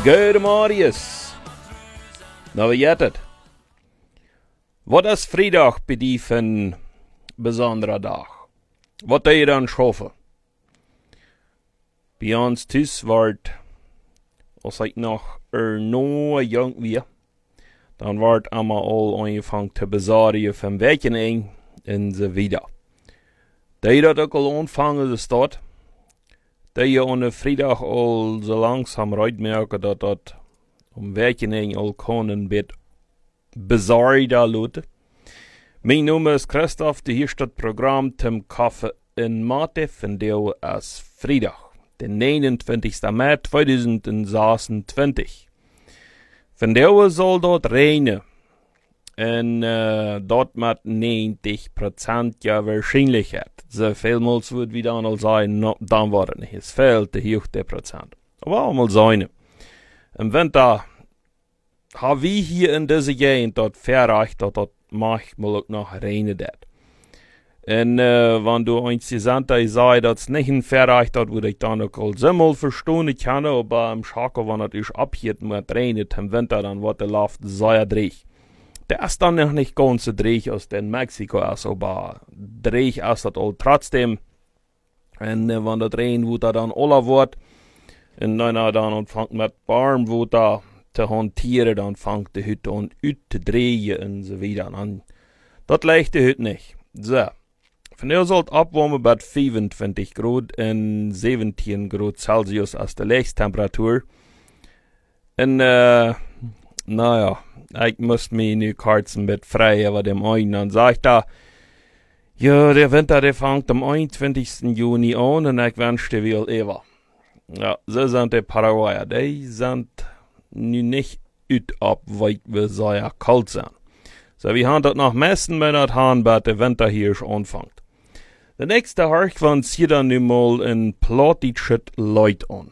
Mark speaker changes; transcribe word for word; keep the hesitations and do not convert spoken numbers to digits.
Speaker 1: Gute Marius. Nou, wie geht het? Wat is vrijdag bij die van besondere dag? Wat doe je dan schaffen? Bij ons thuis wordt, als ik nog er no jong was, dan wordt allemaal al aangevangen te bezorgen van wekening en zo wieder. Dat je dat ook al ontvangen de stad, dat je aan de vrijdag al zo langzaam uitmerken dat dat om wekening al kunnen bed bezorgen laten. Mijn naam is Christoph, de hier staat programma Tim Kaffe in Mate van deel als vrijdag, de negenentwintigste maart tweeduizend zesentwintig. Van deel zal dat regenen. En uh, dat met negentig procent ja waarschijnlijkheid. Zoveel wordt wie dan al zijn, no, dan wordt het niet veel te hoog de procent. Maar allemaal zijn. Im winter hebben we hier in deze gegend dat verreicht dat dat manchmal ook nog regnen dat. En uh, wenn du eens gezegd hebt, zei dat het niet verreicht dat, würde ich dann ook al zimmel verstehen kann, aber im Schakel, wenn het is abgeht mit regnet im Winter, dann wird der Luft sehr dreig. Der ist dann noch nicht ganz so dreig als in Mexiko ist, aber dreig ist das all trotzdem. Und äh, wenn das Regen wird, dann aller wird, und dann dann anfängt mit Warmwetter zu hantieren, dann fängt die Hütte an ut zu drehen und so weiter. Und das leicht die Hütte nicht. So. Von der sollte abwärmen bei fünfundzwanzig Grad und siebzehn Grad Celsius als die Lichttemperatur. Und äh, naja, ich muss mich nu kurz ein bisschen frei über dem einen. Dann sag ich da, ja, der Winter, der fängt am einundzwanzigsten Juni an und ich wünschte will ever. Ja, so sind die Paraguayer. Die sind nu nicht ut ab, weil wir so ja kalt sind. So, wir haben das noch messen, wenn das haben, bei der Winter hier schon anfängt. Der nächste Harch von zieht dann nu mal ein Plotitschet Leut an.